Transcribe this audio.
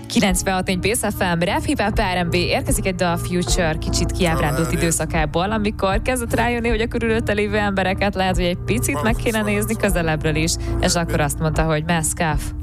96.4 Pész FM, Rap Hip Hop R&B, érkezik egy dal Future kicsit kiábrándult időszakából, amikor kezdett rájönni, hogy a körülötte lévő embereket lehet, hogy egy picit meg kéne nézni közelebbről is, és akkor azt mondta, hogy Mask Off.